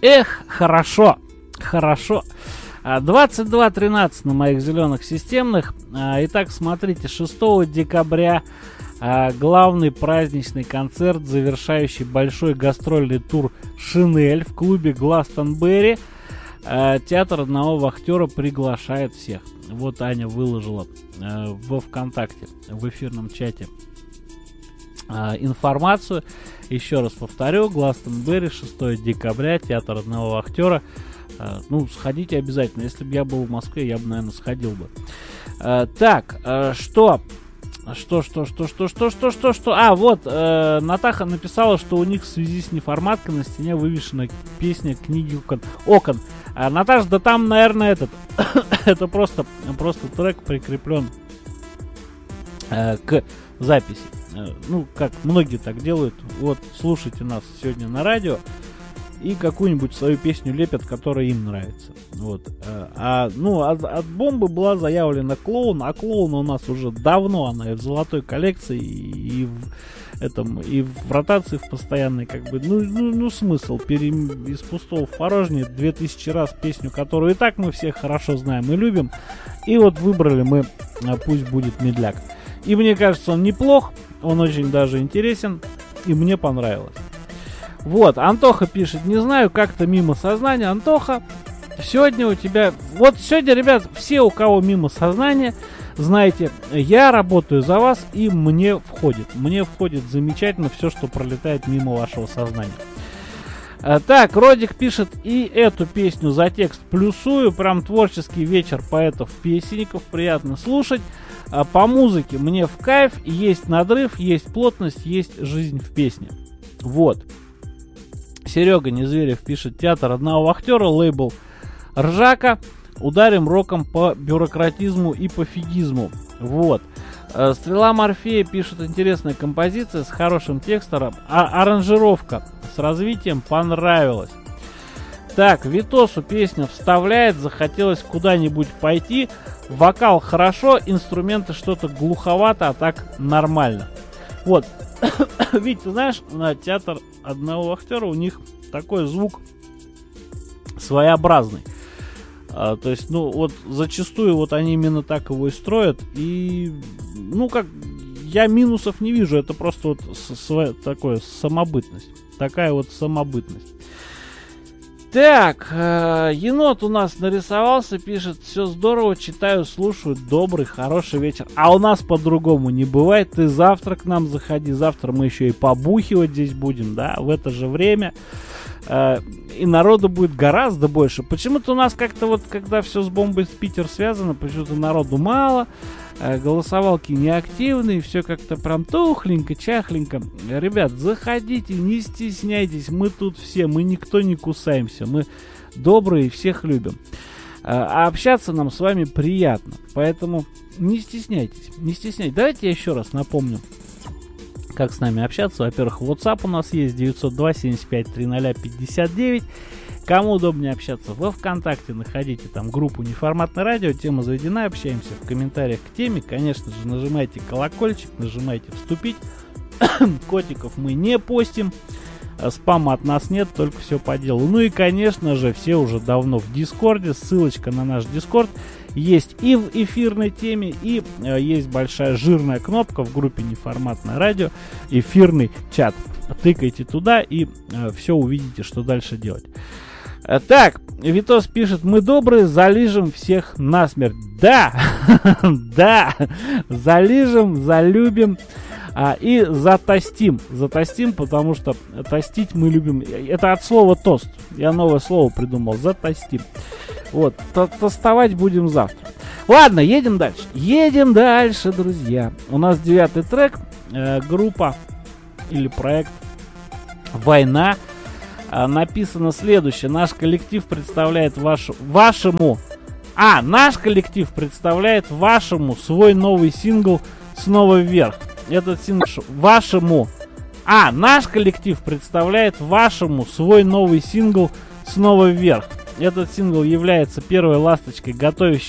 Эх, хорошо, хорошо. 22:13 на моих зеленых системных. Итак, смотрите, 6 декабря главный праздничный концерт, завершающий большой гастрольный тур «Шинель» в клубе Гластонберри. Театр одного вахтера приглашает всех. Вот Аня выложила во ВКонтакте, в эфирном чате, информацию. Еще раз повторю, Гластонберри, 6 декабря, театр одного вахтера. Ну, сходите обязательно. Если бы я был в Москве, я бы, наверное, сходил бы. Так, что? А, вот, Натаха написала, что у них в связи с неформаткой на стене вывешена песня «Книги окон». Наташа, да там, наверное, это просто трек прикреплен к записи. Ну, как многие так делают. Вот, слушайте нас сегодня на радио и какую-нибудь свою песню лепят, которая им нравится. Вот. От бомбы была заявлена «Клоун», а «Клоун» у нас уже давно, она и в золотой коллекции, и в ротации в постоянной, как бы, смысл из пустого в порожнее 2000 раз песню, которую и так мы все хорошо знаем и любим, и вот выбрали мы «Пусть будет медляк». И мне кажется, он неплох, он очень даже интересен, и мне понравилось. Вот, Антоха пишет, не знаю, как-то мимо сознания. Антоха, сегодня у тебя... Вот сегодня, ребят, все, у кого мимо сознания, знаете, я работаю за вас, и мне входит замечательно все, что пролетает мимо вашего сознания. Так, Родик пишет, и эту песню за текст плюсую. Прям творческий вечер поэтов-песенников, приятно слушать. По музыке мне в кайф, есть надрыв, есть плотность, есть жизнь в песне. Вот. Серега Незверев пишет, театр одного вахтера, лейбл Ржака, ударим роком по бюрократизму и пофигизму. Вот. Стрела Морфея пишет, интересная композиция с хорошим текстом, аранжировка с развитием понравилась. Так, Витосу песня вставляет, захотелось куда-нибудь пойти, вокал хорошо, инструменты что-то глуховато, а так нормально. Вот, Вить, ты знаешь, на театр одного вахтера у них такой звук своеобразный. То есть, вот зачастую вот они именно так его и строят. И, я минусов не вижу, это просто вот такое самобытность. Такая вот самобытность. Так, енот у нас нарисовался, пишет, все здорово, читаю, слушаю, добрый, хороший вечер. А у нас по-другому не бывает, ты завтра к нам заходи, завтра мы еще и побухивать здесь будем, да, в это же время. И народу будет гораздо больше. Почему-то у нас как-то вот, когда все с бомбой с Питер связано, почему-то народу мало, голосовалки неактивные, все как-то прям тухленько, чахленько. Ребят, заходите, не стесняйтесь, мы тут все, мы никто не кусаемся, мы добрые, всех любим. А общаться нам с вами приятно, поэтому не стесняйтесь, не стесняйтесь. Давайте я еще раз напомню, как с нами общаться. Во-первых, WhatsApp у нас есть 902-75-30-59. Кому удобнее общаться, во ВКонтакте находите там группу «Неформатное радио», тема заведена, общаемся в комментариях к теме. Конечно же, нажимайте колокольчик, нажимайте «Вступить». Котиков мы не постим, спама от нас нет, только все по делу. Ну и, конечно же, все уже давно в Дискорде, ссылочка на наш Дискорд есть и в эфирной теме, и есть большая жирная кнопка в группе «Неформатное радио», эфирный чат. Тыкайте туда и все увидите, что дальше делать. Так, Витос пишет, мы добрые, залижем всех насмерть. Да, да, залижем, залюбим и затостим. Затостим, потому что тостить мы любим. Это от слова тост. Я новое слово придумал, затостим. Вот, тостовать будем завтра. Ладно, едем дальше. Едем дальше, друзья. У нас 9-й трек, группа или проект «Война». Написано следующее. Наш коллектив представляет наш коллектив представляет вашему свой новый сингл «Снова вверх». Этот сингл наш коллектив представляет вашему свой новый сингл «Снова вверх». Этот сингл является первой ласточкой, готовящей